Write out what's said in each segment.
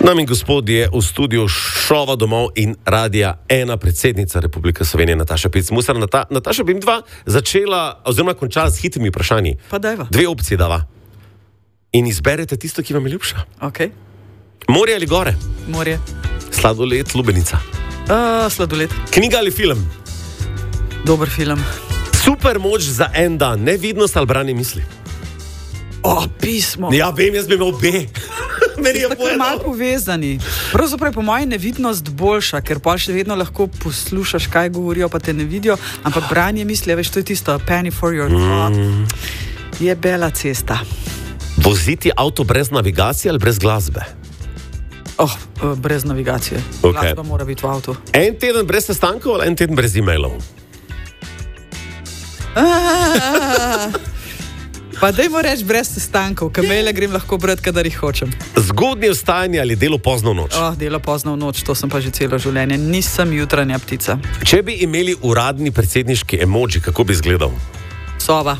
Dame in gospodje, v studiu Šova domov in Radia 1 predsednica Republike Slovenije Nataša Pirc Musar. Nataša, bi 2 začela oziroma končala s hitrimi vprašanji. Pa dajva. 2 opcije dava. In izberete tisto, ki vam je ljubša. Ok. Morje ali gore? Morje. Sladoled, lubenica? Sladoled. Knjiga ali film? Dober film. Super moč za en dan, nevidnost ali branje misli? Pismo. Ja, vem, jaz bi imel obe. Meni je tako malo povezani. Pravzaprav je po mojem nevidnost boljša, ker pa še vedno lahko poslušaš, kaj govorijo, pa te ne vidijo, ampak branje misli, veš, to je tisto penny for your thought. Je bela cesta. Voziti avto brez navigacije ali brez glasbe? Brez navigacije. Okay. Glasba mora biti v avtu. En teden brez sestankov ali en teden brez e-mailov? Pa dajmo reči brez sestankov, ker maile grem lahko brati, kadar jih hočem. Zgodnje vstajanje ali delo pozno v noč? Delo pozno v noč, to sem pa že celo življenje. Nisem jutranja ptica. Če bi imeli uradni predsedniški emoji, kako bi izgledal? Sova.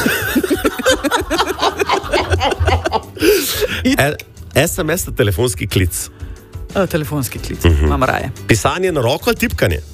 SMS ali telefonski klic? Telefonski klic, imam raje. Pisanje na roko ali tipkanje?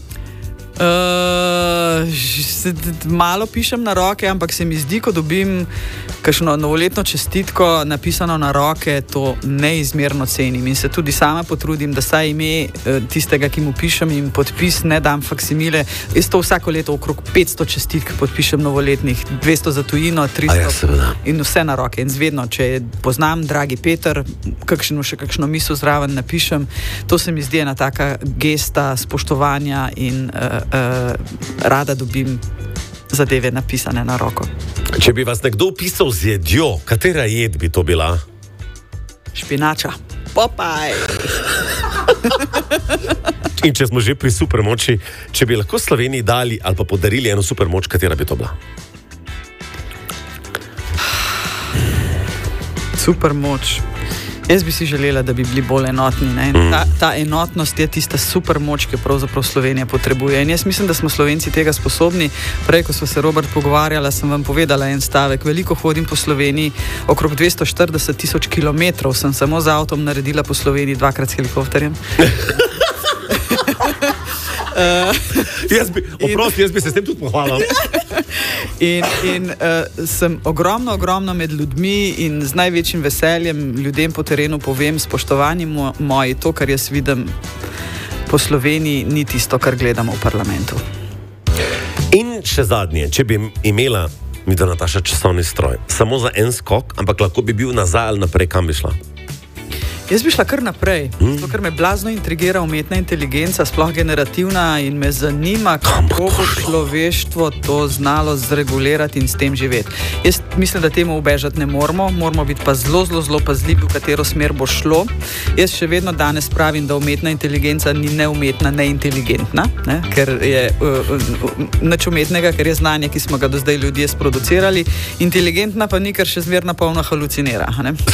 Malo pišem na roke, ampak se mi zdi, ko dobim kakšno novoletno čestitko napisano na roke, to neizmerno cenim in se tudi sama potrudim, da saj ime tistega, ki mu pišem, in podpis ne dam faksimile. Jaz to vsako leto okrog 500 čestitk podpišem novoletnih, 200 za tujino, 300 in vse na roke. In zvedno, če poznam, dragi Peter, še kakšno misel zraven napišem, to se mi zdi ena taka gesta spoštovanja in rada dobim zadeve napisane na roko. Če bi vas nekdo opisal z jedjo, katera jed bi to bila? Špinača. Popaj! In če smo že pri supermoči, če bi lahko Sloveniji dali ali pa podarili eno supermoč, katera bi to bila? Supermoč. Jaz bi si želela, da bi bili bolj enotni. Ta enotnost je tista super moč, ki pravzaprav Slovenija potrebuje. In jaz mislim, da smo Slovenci tega sposobni. Prej, ko smo se, Robert, pogovarjala, sem vam povedala en stavek. Veliko hodim po Sloveniji, okrog 240 000 kilometrov sem samo z avtom naredila po Sloveniji, 2-krat s helikopterjem. Jaz bi se s tem tudi pohvalil. In sem ogromno med ljudmi in z največjim veseljem ljudem po terenu povem, spoštovani moji, to, kar jaz vidim po Sloveniji, ni tisto, kar gledamo v parlamentu. In še zadnje, če bi imela, Nataša, časovni stroj, samo za en skok, ampak lahko bi bil nazaj ali naprej, kam bi šla? Jaz bi šla kar naprej, zato ker me blazno intrigira umetna inteligenca, sploh generativna, in me zanima, kako bo človeštvo to znalo zregulirati in s tem živeti. Jaz mislim, da temu ubežati ne moramo biti pa zelo pazljivi, v katero smer bo šlo. Jaz še vedno danes pravim, da umetna inteligenca ni neumetna, neinteligentna, ker je nič umetnega, ker je znanje, ki smo ga do zdaj ljudje sproducirali, inteligentna pa ni, ker še zmerna polno halucinira.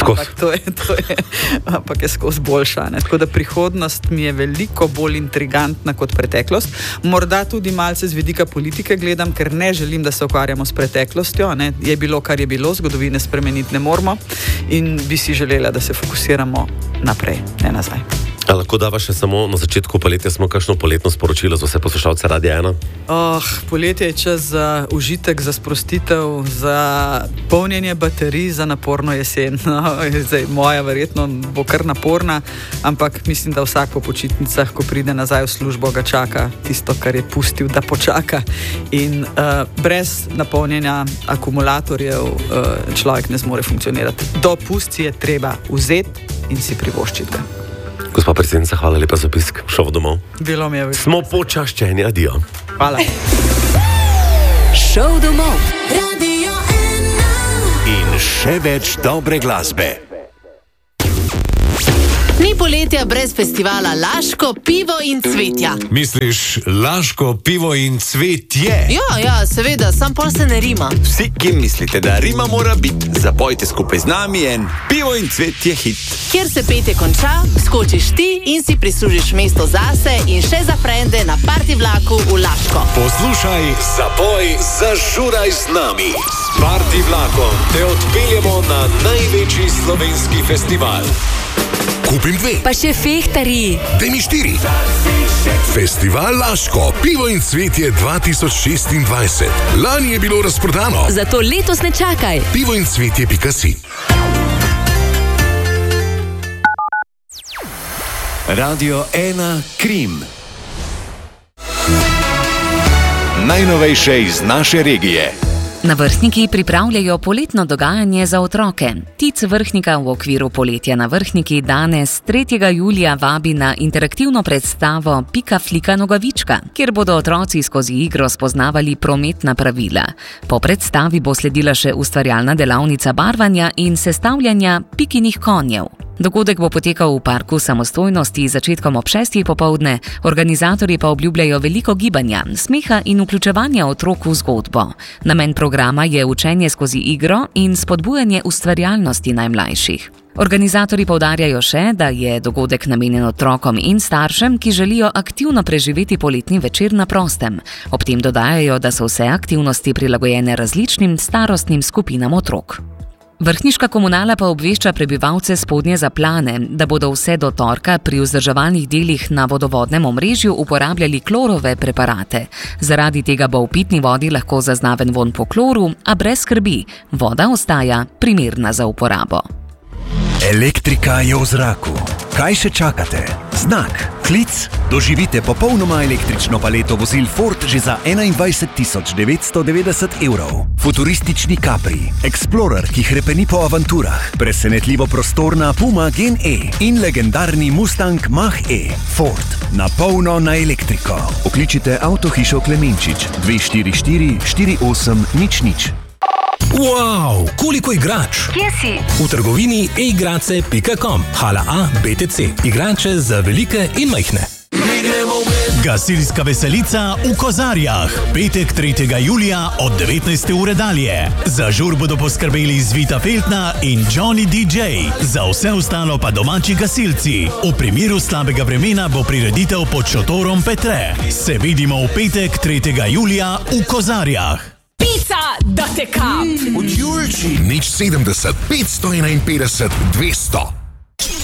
Ampak je skozi boljša. Tako da prihodnost mi je veliko bolj intrigantna kot preteklost. Morda tudi malce z vidika politike gledam, ker ne želim, da se ukvarjamo s preteklostjo. Je bilo, kar je bilo, zgodovine spremeniti ne moramo in bi si želela, da se fokusiramo naprej, ne nazaj. Lahko dava še samo na začetku poletja smo kakšno poletno sporočilo za vse poslušalce Radia 1? Poletje je čas za užitek, za sprostitev, za polnjenje baterij, za naporno jesen. Zdaj, moja verjetno bo kar naporna, ampak mislim, da vsak po počitnicah, ko pride nazaj v službo, ga čaka tisto, kar je pustil, da počaka. In brez napolnjenja akumulatorjev človek ne zmore funkcionirati. Dopust si je treba vzeti in si privoščiti ga. Gospa predsednica, hvala lepa za obisk v Šovu domov. Bilo mi je veliko. Smo počaščeni, adijo. Hvala. Šov domov. Radio 1. In še več dobre glasbe. Ni poletja brez festivala Laško, pivo in cvetja. Misliš Laško, pivo in cvetje? Ja, seveda, sam pol se ne rima. Vsi, ki mislite, da rima mora biti, zapojte skupaj z nami en pivo in cvetje hit. Kjer se petje konča, skočiš ti in si prislužiš mesto zase in še za frende na party vlaku v Laško. Poslušaj, zapoj, zažuraj z nami. Party vlakom te odpeljemo na največji slovenski festival. Kupim 2. Pa še fehtari. Daj mi 4. Festival Laško, pivo in cvetje 2026. Lani je bilo razprodano. Zato letos ne čakaj. pivoincvetje.si. Radio 1 Krim. Najnovejše iz naše regije. Navrhniki pripravljajo poletno dogajanje za otroke. Tic vrhnika v okviru poletja na Vrhniki danes 3. julija vabi na interaktivno predstavo Pika flika nogavička, kjer bodo otroci skozi igro spoznavali prometna pravila. Po predstavi bo sledila še ustvarjalna delavnica barvanja in sestavljanja pikinih konjev. Dogodek bo potekal v parku Samostojnosti začetkom ob 6. popoldne, organizatorji pa obljubljajo veliko gibanja, smeha in vključevanja otrok v zgodbo. Namen programa je učenje skozi igro in spodbujanje ustvarjalnosti najmlajših. Organizatorji poudarjajo še, da je dogodek namenjen otrokom in staršem, ki želijo aktivno preživeti poletni večer na prostem. Ob tem dodajajo, da so vse aktivnosti prilagojene različnim starostnim skupinam otrok. Vrhniška komunala pa obvešča prebivalce Spodnje Zaplane, da bodo vse do torka pri vzdrževalnih delih na vodovodnem omrežju uporabljali klorove preparate. Zaradi tega bo v pitni vodi lahko zaznaven vonj po kloru, a brez skrbi, voda ostaja primerna za uporabo. Elektrika je v zraku. Kaj še čakate? Znak, klic, doživite popolnoma električno paleto vozil Ford že za 21.990 evrov. Futuristični Capri, Explorer, ki hrepeni po avanturah, presenetljivo prostorna Puma Gen E in legendarni Mustang Mach-E. Ford, na polno na elektriko. Pokličite Avtohišo Klemenčič 244 4800. Wow, koliko igrač! Kje si? V trgovini eigrace.com. Hala A, BTC. Igrače za velike in majhne. Gasilska veselica v Kozarjah. Petek 3. julija od 19. ure dalje. Za žur bodo poskrbeli Zvita Feltna in Johnny DJ. Za vse ostalo pa domači gasilci. V primeru slabega vremena bo prireditev pod šotorom Petre. Se vidimo v petek 3. julija v Kozarjah. Pica, da te kap! Od Julči. Nič 70, 551, 200.